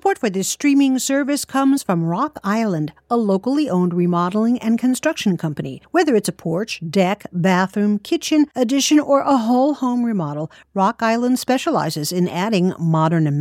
Support for this streaming service comes from Rock Island, a locally owned remodeling and construction company. Whether it's a porch, deck, bathroom, kitchen, addition, or a whole home remodel, Rock Island specializes in adding modern amenities